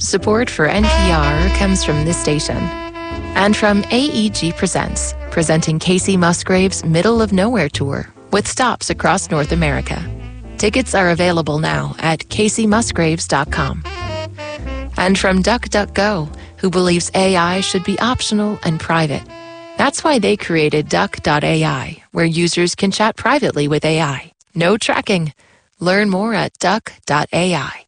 Support for NPR comes from this station and from AEG Presents, presenting Casey Musgrave's Middle of Nowhere Tour with stops across North America. Tickets are available now at CaseyMusgraves.com. And from DuckDuckGo, who believes AI should be optional and private. That's why they created Duck.ai, where users can chat privately with AI. No tracking. Learn more at Duck.ai.